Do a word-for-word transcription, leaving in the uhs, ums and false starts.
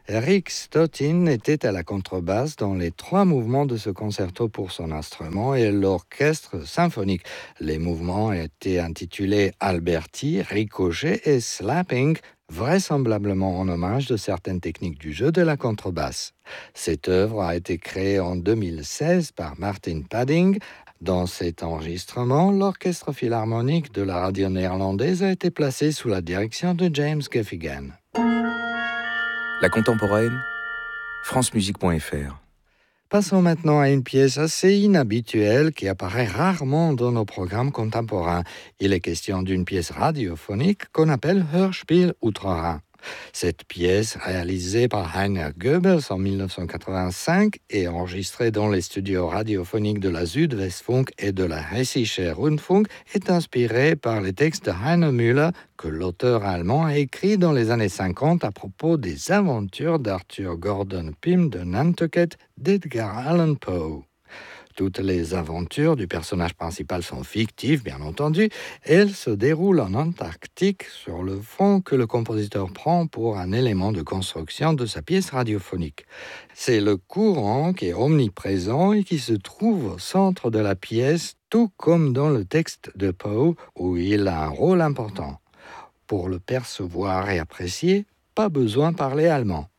Rick Stottin était à la contrebasse dans les trois mouvements de ce concerto pour son instrument et l'orchestre symphonique. Les mouvements étaient intitulés Alberti, Ricochet et Slapping, vraisemblablement en hommage de certaines techniques du jeu de la contrebasse. Cette œuvre a été créée en deux mille seize par Martin Padding. Dans cet enregistrement, l'orchestre philharmonique de la radio néerlandaise a été placé sous la direction de James Gaffigan. La contemporaine, francemusique point f r. Passons maintenant à une pièce assez inhabituelle qui apparaît rarement dans nos programmes contemporains. Il est question d'une pièce radiophonique qu'on appelle Hörspiel Outre-Rhin. Cette pièce, réalisée par Heiner Goebbels en dix-neuf cent quatre-vingt-cinq et enregistrée dans les studios radiophoniques de la Südwestfunk et de la Hessische Rundfunk, est inspirée par les textes de Heiner Müller que l'auteur allemand a écrit dans les années cinquante à propos des aventures d'Arthur Gordon Pym de Nantucket d'Edgar Allan Poe. Toutes les aventures du personnage principal sont fictives, bien entendu. Elles se déroulent en Antarctique sur le fond que le compositeur prend pour un élément de construction de sa pièce radiophonique. C'est le courant qui est omniprésent et qui se trouve au centre de la pièce, tout comme dans le texte de Poe, où il a un rôle important. Pour le percevoir et apprécier, pas besoin de parler allemand.